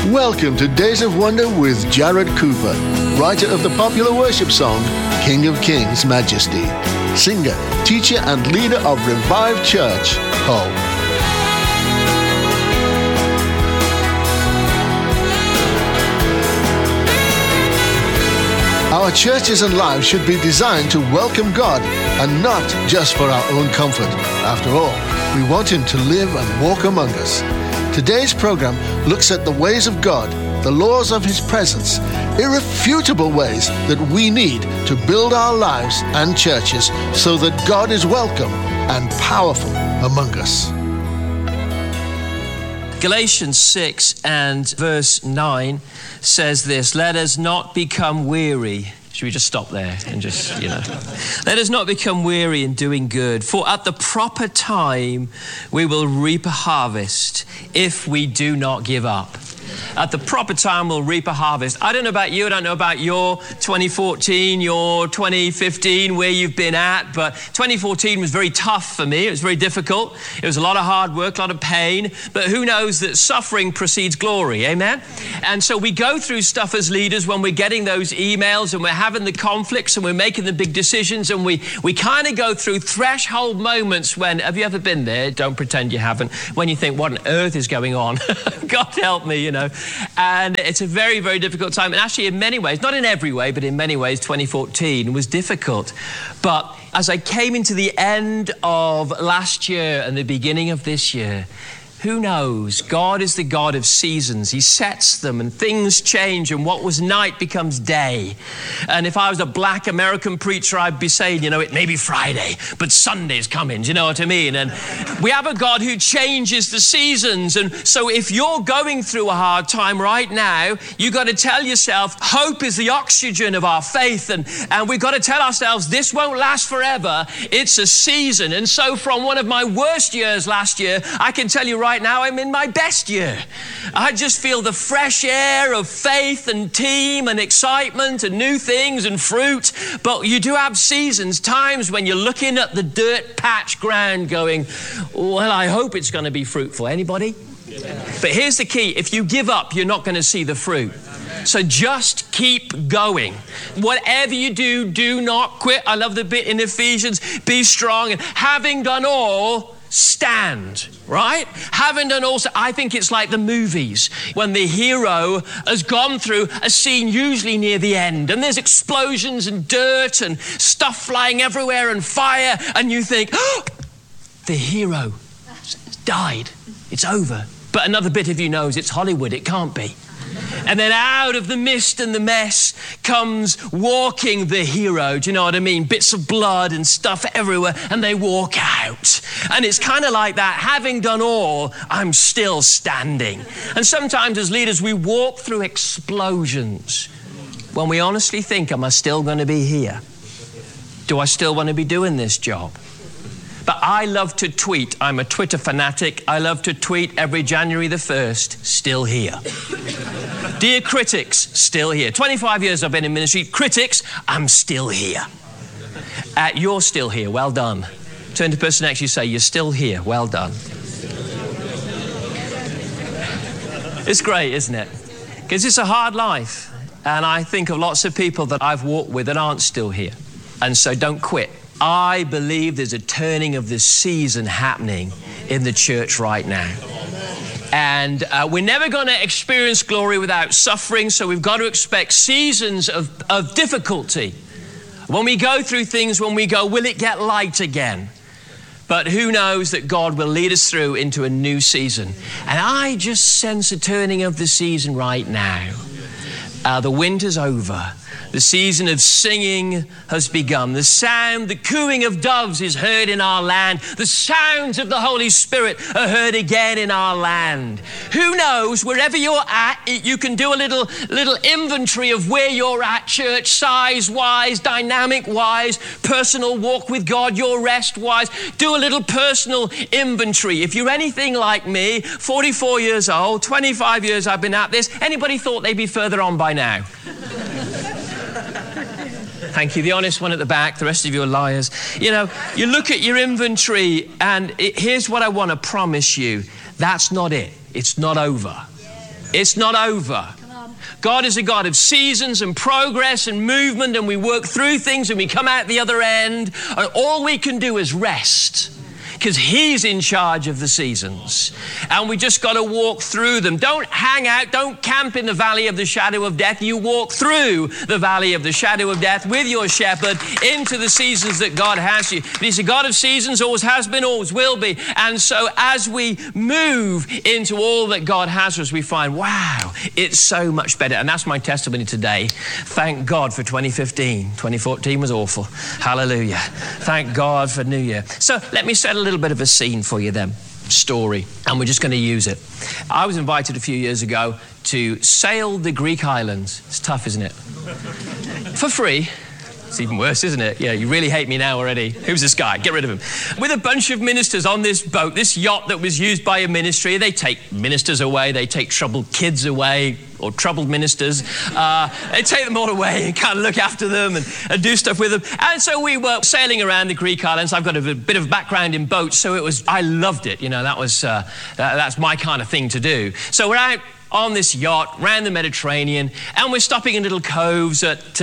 Welcome to Days of Wonder with Jared Cooper, writer of the popular worship song, King of Kings, Majesty, singer, teacher, and leader of Revived Church, Hull. Our churches and lives should be designed to welcome God and not just for our own comfort. After all, we want Him to live and walk among us. Today's program looks at the ways of God, the laws of His presence, irrefutable ways that we need to build our lives and churches so that God is welcome and powerful among us. Galatians 6 and verse 9 says this, "Let us not become weary." Should we just stop there and just, Let us not become weary in doing good, for at the proper time we will reap a harvest if we do not give up. At the proper time, we'll reap a harvest. I don't know about you. I don't know about your 2014, your 2015, where you've been at. But 2014 was very tough for me. It was very difficult. It was a lot of hard work, a lot of pain. But who knows that suffering precedes glory, amen? And so we go through stuff as leaders when we're getting those emails and we're having the conflicts and we're making the big decisions. And we kind of go through threshold moments when, have you ever been there? Don't pretend you haven't. When you think, what on earth is going on? God help me, And it's a very, very difficult time. And actually, in many ways, not in every way, but in many ways, 2014 was difficult. But as I came into the end of last year and the beginning of this year, who knows? God is the God of seasons. He sets them and things change and what was night becomes day. And if I was a black American preacher, I'd be saying, it may be Friday, but Sunday's coming. Do you know what I mean? And we have a God who changes the seasons. And so if you're going through a hard time right now, you've got to tell yourself, hope is the oxygen of our faith. And we've got to tell ourselves, this won't last forever. It's a season. And so from one of my worst years last year, I can tell you right now I'm in my best year. I just feel the fresh air of faith and team and excitement and new things and fruit. But you do have seasons, times when you're looking at the dirt patch ground going, well, I hope it's going to be fruitful. Anybody? But here's the key. If you give up, you're not going to see the fruit. So just keep going. Whatever you do, do not quit. I love the bit in Ephesians, be strong and having done all, stand, right? Having done all, I think it's like the movies when the hero has gone through a scene usually near the end and there's explosions and dirt and stuff flying everywhere and fire and you think, oh, the hero died. It's over. But another bit of you knows it's Hollywood. It can't be. And then out of the mist and the mess comes walking the hero. Do you know what I mean? Bits of blood and stuff everywhere, and they walk out. And it's kind of like that. Having done all, I'm still standing. And sometimes as leaders, we walk through explosions when we honestly think, am I still going to be here? Do I still want to be doing this job? But I love to tweet. I'm a Twitter fanatic. I love to tweet every January the 1st, still here. Dear critics, still here. 25 years I've been in ministry. Critics, I'm still here. You're still here. Well done. Turn to the person next to you, say, you're still here. Well done. It's great, isn't it? Because it's a hard life. And I think of lots of people that I've walked with that aren't still here. And so don't quit. I believe there's a turning of the season happening in the church right now. And we're never going to experience glory without suffering, so we've got to expect seasons of difficulty. When we go through things, when we go, will it get light again? But who knows that God will lead us through into a new season. And I just sense a turning of the season right now. The winter's over. The season of singing has begun. The sound, the cooing of doves is heard in our land. The sounds of the Holy Spirit are heard again in our land. Who knows, wherever you're at, you can do a little inventory of where you're at, church size-wise, dynamic-wise, personal walk with God, your rest-wise. Do a little personal inventory. If you're anything like me, 44 years old, 25 years I've been at this, anybody thought they'd be further on by now? Thank you. The honest one at the back, the rest of you are liars. You look at your inventory and here's what I want to promise you. That's not it. It's not over. It's not over. God is a God of seasons and progress and movement, and we work through things and we come out the other end. And all we can do is rest, because He's in charge of the seasons. And we just got to walk through them. Don't hang out, don't camp in the valley of the shadow of death. You walk through the valley of the shadow of death with your shepherd into the seasons that God has you. But He's a God of seasons, always has been, always will be. And so as we move into all that God has for us, we find, wow, it's so much better. And that's my testimony today. Thank God for 2015. 2014 was awful. Hallelujah. Thank God for New Year. So let me set a little bit of a scene for you then, story, and we're just going to use it. I was invited a few years ago to sail the Greek islands. It's tough, isn't it? For free. It's even worse, isn't it? Yeah, you really hate me now already. Who's this guy? Get rid of him. With a bunch of ministers on this boat, this yacht that was used by a ministry. They take ministers away. They take troubled kids away, or troubled ministers. They take them all away and kind of look after them and do stuff with them. And so we were sailing around the Greek islands. I've got a bit of background in boats, so I loved it. You know, that's my kind of thing to do. So we're out on this yacht, round the Mediterranean, and we're stopping in little coves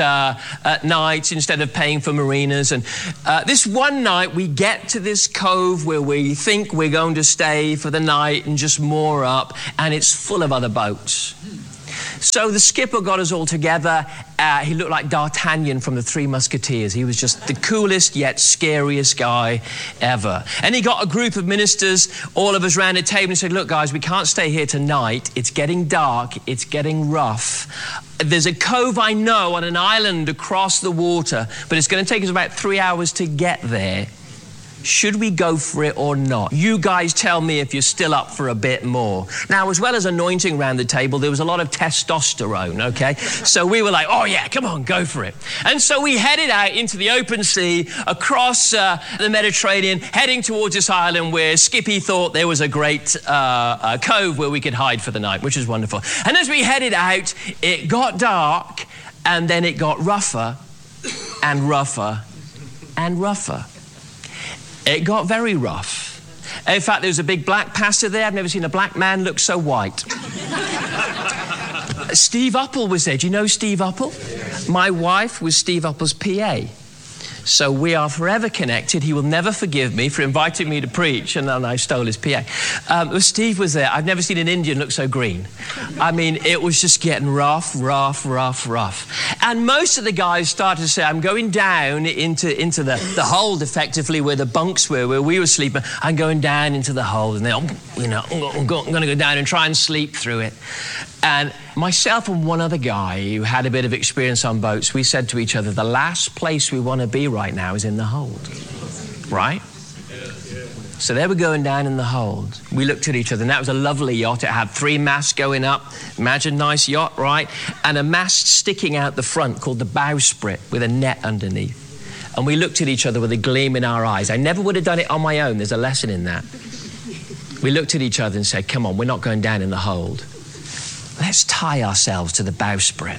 at night instead of paying for marinas. And this one night, we get to this cove where we think we're going to stay for the night and just moor up, and it's full of other boats. So the skipper got us all together. He looked like D'Artagnan from the Three Musketeers. He was just the coolest yet scariest guy ever. And he got a group of ministers, all of us round a table, and said, look, guys, we can't stay here tonight. It's getting dark. It's getting rough. There's a cove I know on an island across the water, but it's going to take us about 3 hours to get there. Should we go for it or not? You guys tell me if you're still up for a bit more. Now, as well as anointing around the table, there was a lot of testosterone, okay? So we were like, oh yeah, come on, go for it. And so we headed out into the open sea, across the Mediterranean, heading towards this island where Skippy thought there was a great cove where we could hide for the night, which is wonderful. And as we headed out, it got dark, and then it got rougher and rougher and rougher. It got very rough. In fact, there was a big black pastor there. I've never seen a black man look so white. Steve Uppal was there. Do you know Steve Uppal? My wife was Steve Uppal's PA. So we are forever connected. He will never forgive me for inviting me to preach, and then I stole his PA. Steve was there. I've never seen an Indian look so green. I mean, it was just getting rough. And most of the guys started to say, I'm going down into the hold, effectively, where the bunks were, where we were sleeping. I'm going down into the hold, and then, I'm going to go down and try and sleep through it. And myself and one other guy who had a bit of experience on boats, we said to each other, the last place we want to be right now is in the hold, right? So they were going down in the hold. We looked at each other, and that was a lovely yacht. It had 3 masts going up. Imagine, nice yacht, right? And a mast sticking out the front called the bowsprit with a net underneath. And we looked at each other with a gleam in our eyes. I never would have done it on my own. There's a lesson in that. We looked at each other and said, come on, we're not going down in the hold. Let's tie ourselves to the bowsprit.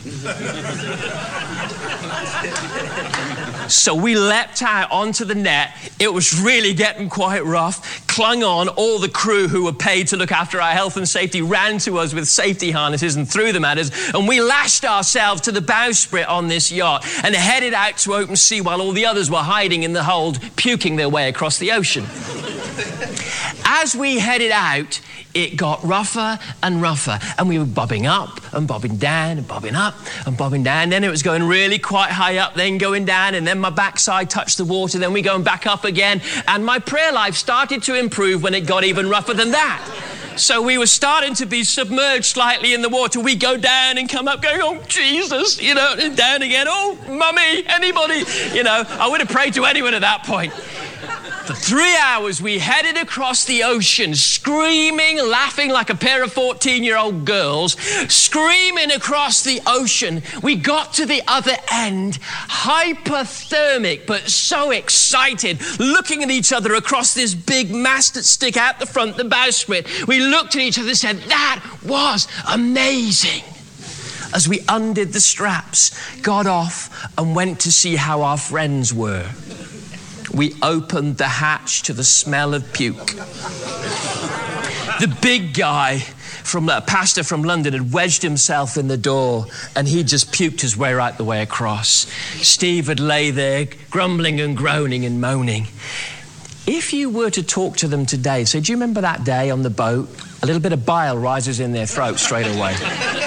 So we leapt out onto the net. It was really getting quite rough. Clung on. All the crew who were paid to look after our health and safety ran to us with safety harnesses and threw them at us. And we lashed ourselves to the bowsprit on this yacht and headed out to open sea while all the others were hiding in the hold, puking their way across the ocean. As we headed out, it got rougher and rougher, and we were bobbing up and bobbing down and bobbing up and bobbing down. Then it was going really quite high up, then going down, and then my backside touched the water, then we going back up again. And my prayer life started to improve when it got even rougher than that. So we were starting to be submerged slightly in the water. We go down and come up going, oh, Jesus, and down again. Oh, Mummy, anybody? I would have prayed to anyone at that point. For 3 hours, we headed across the ocean, screaming, laughing like a pair of 14-year-old girls, screaming across the ocean. We got to the other end, hypothermic, but so excited, looking at each other across this big mast that stick out the front, the bowsprit. We looked at each other and said, that was amazing. As we undid the straps, got off, and went to see how our friends were. We opened the hatch to the smell of puke. The big guy a pastor from London had wedged himself in the door and he just puked his way right the way across. Steve would lay there grumbling and groaning and moaning. If you were to talk to them today, say, do you remember that day on the boat? A little bit of bile rises in their throat straight away.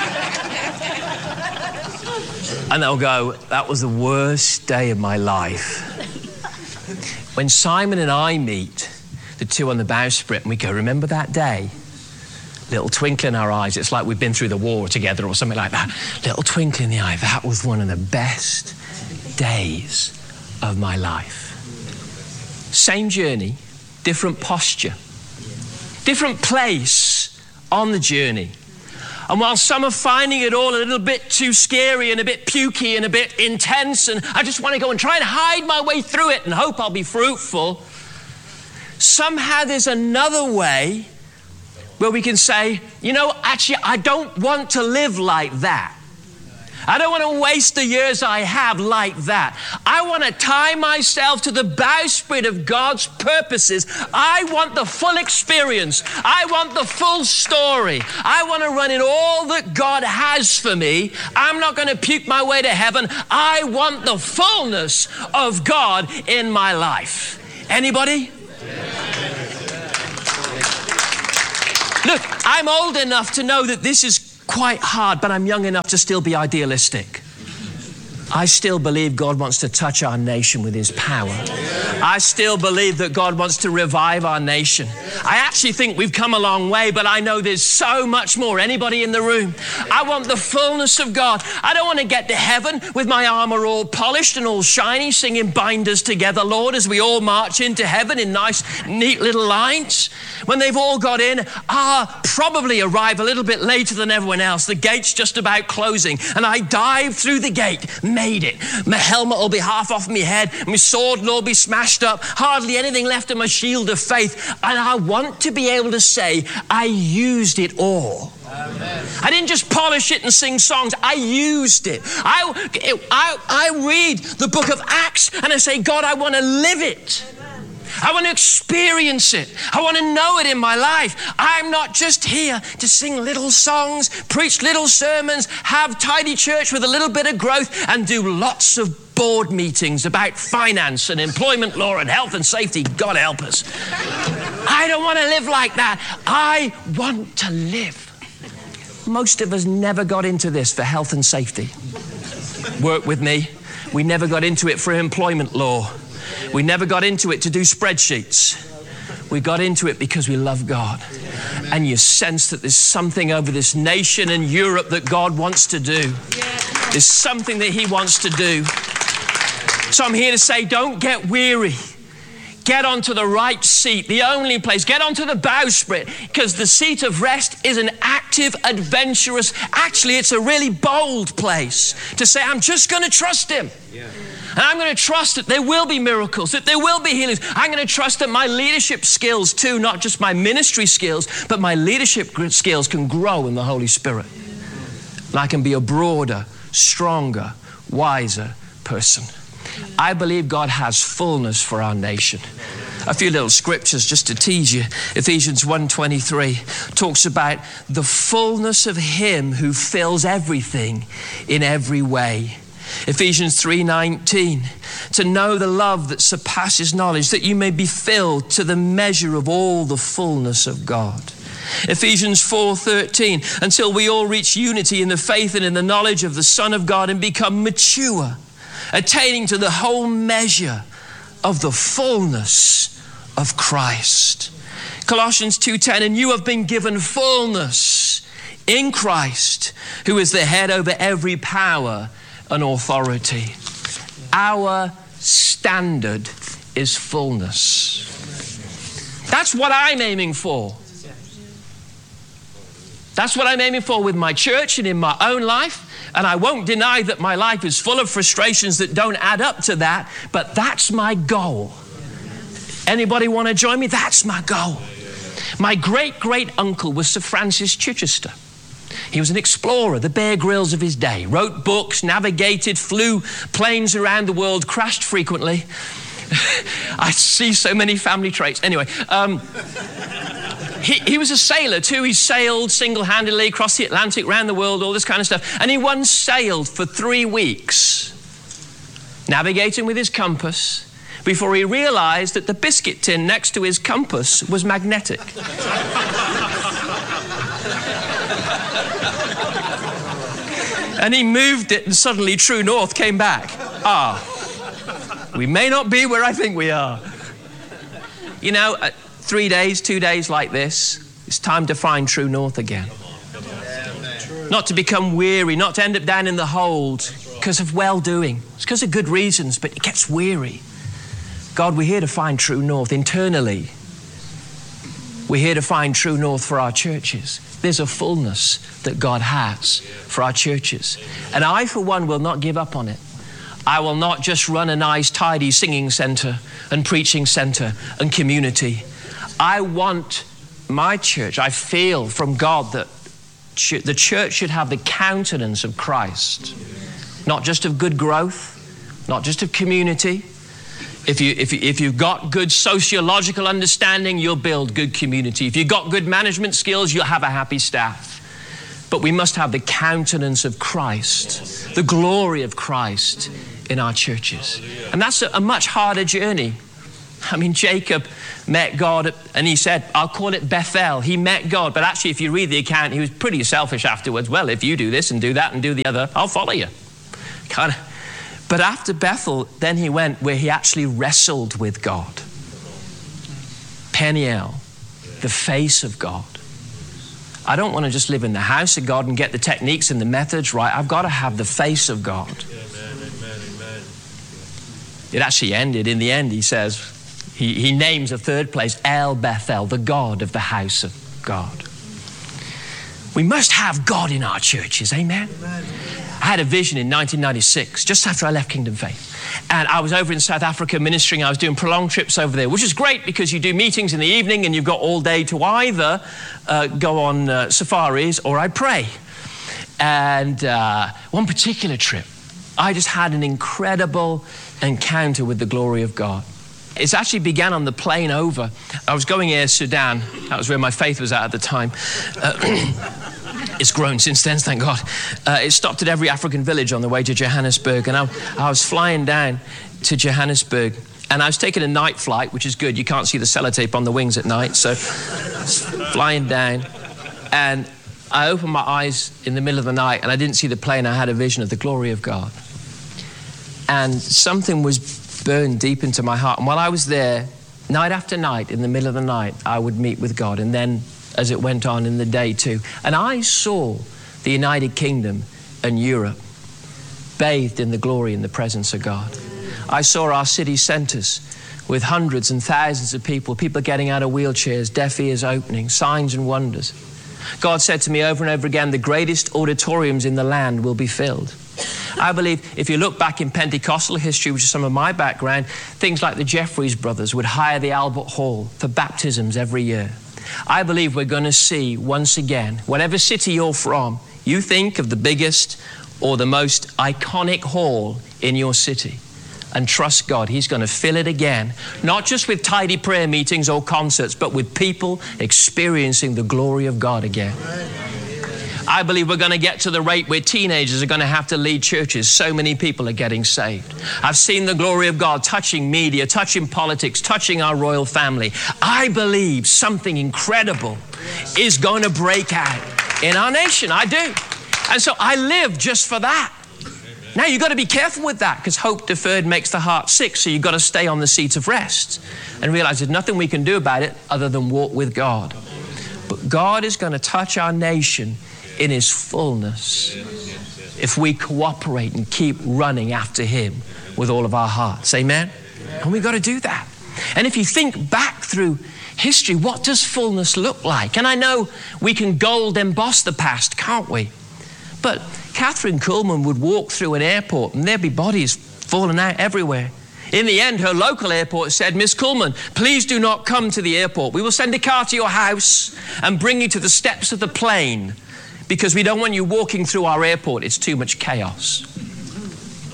And they'll go, that was the worst day of my life. When Simon and I meet, the two on the bowsprit, and we go, remember that day? Little twinkle in our eyes. It's like we've been through the war together or something like that. Little twinkle in the eye. That was one of the best days of my life. Same journey, different posture, different place on the journey. And while some are finding it all a little bit too scary and a bit pukey and a bit intense, and I just want to go and try and hide my way through it and hope I'll be fruitful, somehow there's another way where we can say, you know, actually, I don't want to live like that. I don't want to waste the years I have like that. I want to tie myself to the bowsprit of God's purposes. I want the full experience. I want the full story. I want to run in all that God has for me. I'm not going to puke my way to heaven. I want the fullness of God in my life. Anybody? Look, I'm old enough to know that this is quite hard, but I'm young enough to still be idealistic. I still believe God wants to touch our nation with his power. I still believe that God wants to revive our nation. I actually think we've come a long way, but I know there's so much more. Anybody in the room? I want the fullness of God. I don't want to get to heaven with my armor all polished and all shiny, singing Bind Us Together, Lord, as we all march into heaven in nice, neat little lines. When they've all got in, I'll probably arrive a little bit later than everyone else. The gate's just about closing, and I dive through the gate. Made it. My helmet will be half off my head. My sword will all be smashed up. Hardly anything left of my shield of faith. And I want to be able to say, I used it all. Amen. I didn't just polish it and sing songs. I used it. I read the book of Acts and I say, God, I want to live it. I want to experience it. I want to know it in my life. I'm not just here to sing little songs, preach little sermons, have tidy church with a little bit of growth, and do lots of board meetings about finance and employment law and health and safety. God help us. I don't want to live like that. I want to live. Most of us never got into this for health and safety. Work with me. We never got into it for employment law. We never got into it to do spreadsheets. We got into it because we love God. And you sense that there's something over this nation and Europe that God wants to do. There's something that he wants to do. So I'm here to say, don't get weary. Get onto the right seat, the only place. Get onto the bowsprit, because the seat of rest is an active, adventurous, actually it's a really bold place to say, I'm just going to trust him. And I'm going to trust that there will be miracles, that there will be healings. I'm going to trust that my leadership skills too, not just my ministry skills, but my leadership skills can grow in the Holy Spirit. And I can be a broader, stronger, wiser person. I believe God has fullness for our nation. A few little scriptures just to tease you. Ephesians 1:23 talks about the fullness of him who fills everything in every way. Ephesians 3:19, to know the love that surpasses knowledge, that you may be filled to the measure of all the fullness of God. Ephesians 4:13, until we all reach unity in the faith and in the knowledge of the Son of God and become mature, attaining to the whole measure of the fullness of Christ. Colossians 2:10, and you have been given fullness in Christ, who is the head over every power and authority. Our standard is fullness. That's what I'm aiming for. That's what I'm aiming for with my church and in my own life. And I won't deny that my life is full of frustrations that don't add up to that, but that's my goal. Anybody want to join me? That's my goal. My great-great-uncle was Sir Francis Chichester. He was an explorer, the Bear Grylls of his day, wrote books, navigated, flew planes around the world, crashed frequently. I see so many family traits. Anyway, he was a sailor too. He sailed single-handedly across the Atlantic, around the world, all this kind of stuff. And he once sailed for 3 weeks, navigating with his compass, before he realized that the biscuit tin next to his compass was magnetic. And he moved it, and suddenly true north came back. We may not be where I think we are. You know, 3 days, 2 days like this, it's time to find true north again. Not to become weary, not to end up down in the hold because of well-doing. It's because of good reasons, but it gets weary. God, we're here to find true north internally. We're here to find true north for our churches. There's a fullness that God has for our churches. And I, for one, will not give up on it. I will not just run a nice, tidy singing center and preaching center and community. I want my church, I feel from God that the church should have the countenance of Christ. Not just of good growth, not just of community. If you've got good sociological understanding, you'll build good community. If you've got good management skills, you'll have a happy staff. But we must have the countenance of Christ, the glory of Christ in our churches. And that's a much harder journey. I mean, Jacob met God and he said, I'll call it Bethel. He met God, but actually if you read the account, he was pretty selfish afterwards. Well, if you do this and do that and do the other, I'll follow you. Kind of. But after Bethel, then he went where he actually wrestled with God. Peniel, the face of God. I don't want to just live in the house of God and get the techniques and the methods right. I've got to have the face of God. Amen. It actually ended, in the end, he says, he names a third place, El Bethel, the God of the house of God. We must have God in our churches, amen? I had a vision in 1996, just after I left Kingdom Faith. And I was over in South Africa ministering. I was doing prolonged trips over there, which is great because you do meetings in the evening and you've got all day to either go on safaris or I pray. And one particular trip, I just had an incredible encounter with the glory of God. It actually began on the plane over. I was going Air Sudan. That was where my faith was at the time. It's grown since then, thank God. It stopped at every African village on the way to Johannesburg. And I was flying down to Johannesburg. And I was taking a night flight, which is good. You can't see the sellotape on the wings at night. So flying down. And I opened my eyes in the middle of the night and I didn't see the plane. I had a vision of the glory of God. And something was burned deep into my heart. And while I was there, night after night, in the middle of the night, I would meet with God. And then as it went on in the day too. And I saw the United Kingdom and Europe bathed in the glory and the presence of God. I saw our city centers with hundreds and thousands of people getting out of wheelchairs, deaf ears opening, signs and wonders. God said to me over and over again, the greatest auditoriums in the land will be filled. I believe if you look back in Pentecostal history, which is some of my background, things like the Jeffreys brothers would hire the Albert Hall for baptisms every year. I believe we're going to see once again, whatever city you're from, you think of the biggest or the most iconic hall in your city and trust God. He's going to fill it again, not just with tidy prayer meetings or concerts, but with people experiencing the glory of God again. I believe we're going to get to the rate where teenagers are going to have to lead churches. So many people are getting saved. I've seen the glory of God touching media, touching politics, touching our royal family. I believe something incredible is going to break out in our nation. I do. And so I live just for that. Now you've got to be careful with that because hope deferred makes the heart sick. So you've got to stay on the seat of rest and realize there's nothing we can do about it other than walk with God. But God is going to touch our nation in His fullness if we cooperate and keep running after Him with all of our hearts. Amen? And we've got to do that. And if you think back through history, what does fullness look like? And I know we can gold emboss the past, can't we? But Catherine Kuhlman would walk through an airport and there'd be bodies falling out everywhere. In the end, her local airport said, Miss Kuhlman, please do not come to the airport. We will send a car to your house and bring you to the steps of the plane because we don't want you walking through our airport. It's too much chaos.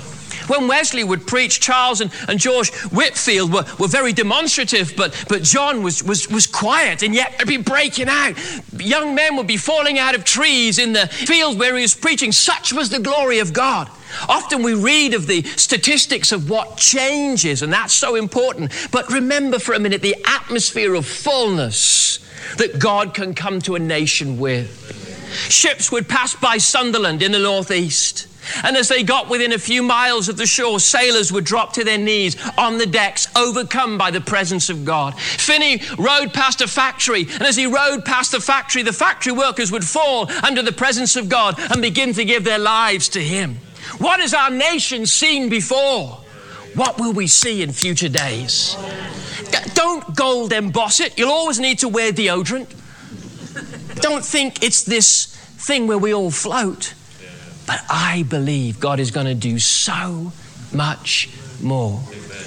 When Wesley would preach, Charles and George Whitefield were very demonstrative, but John was quiet, and yet they'd be breaking out. Young men would be falling out of trees in the field where he was preaching. Such was the glory of God. Often we read of the statistics of what changes, and that's so important. But remember for a minute the atmosphere of fullness that God can come to a nation with. Ships would pass by Sunderland in the northeast, and as they got within a few miles of the shore, sailors would drop to their knees on the decks, overcome by the presence of God. Finney rode past a factory, and as he rode past the factory workers would fall under the presence of God and begin to give their lives to Him. What has our nation seen before? What will we see in future days? Don't gold emboss it. You'll always need to wear deodorant. Don't think it's this thing where we all float. But I believe God is going to do so much more.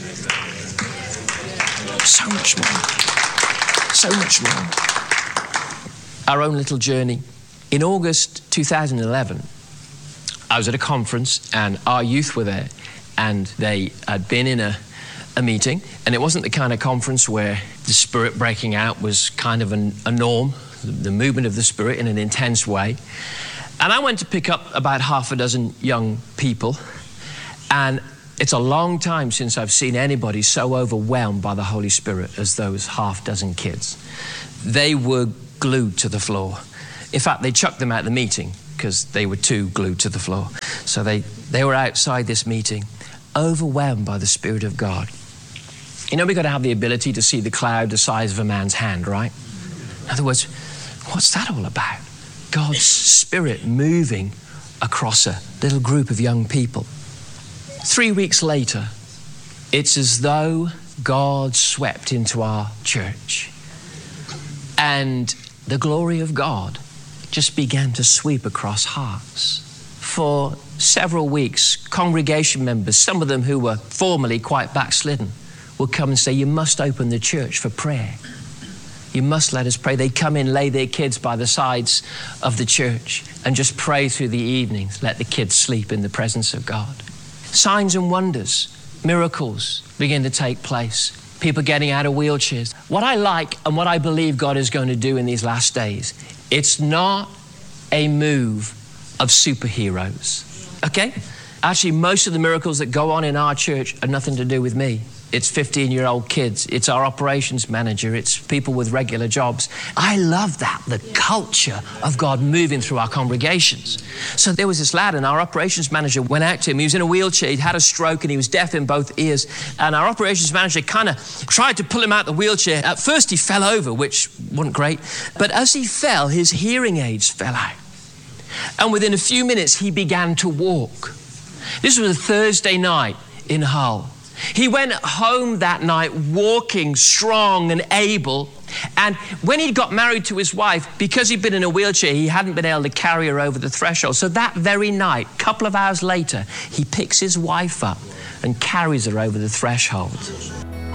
So much more. So much more. Our own little journey. In August 2011, I was at a conference and our youth were there, and they had been in a meeting, and it wasn't the kind of conference where the Spirit breaking out was kind of a norm, the movement of the Spirit in an intense way. And I went to pick up about half a dozen young people, and it's a long time since I've seen anybody so overwhelmed by the Holy Spirit as those half dozen kids. They were glued to the floor. In fact, they chucked them out of the meeting because they were too glued to the floor. So they were outside this meeting, overwhelmed by the Spirit of God. You know, we've got to have the ability to see the cloud the size of a man's hand, right? In other words, what's that all about? God's Spirit moving across a little group of young people. 3 weeks later, it's as though God swept into our church, and the glory of God just began to sweep across hearts. For several weeks, congregation members, some of them who were formerly quite backslidden, would come and say, "You must open the church for prayer. You must let us pray." They'd come in, lay their kids by the sides of the church and just pray through the evenings, let the kids sleep in the presence of God. Signs and wonders, miracles begin to take place. People getting out of wheelchairs. What I like and what I believe God is going to do in these last days, it's not a move of superheroes, okay? Actually, most of the miracles that go on in our church are nothing to do with me. It's 15-year-old kids. It's our operations manager. It's people with regular jobs. I love that, the culture of God moving through our congregations. So there was this lad, and our operations manager went out to him. He was in a wheelchair. He'd had a stroke, and he was deaf in both ears. And our operations manager kind of tried to pull him out of the wheelchair. At first, he fell over, which wasn't great. But as he fell, his hearing aids fell out. And within a few minutes, he began to walk. This was a Thursday night in Hull. He went home that night walking strong and able. And when he got married to his wife, because he'd been in a wheelchair, he hadn't been able to carry her over the threshold. So that very night, a couple of hours later, he picks his wife up and carries her over the threshold.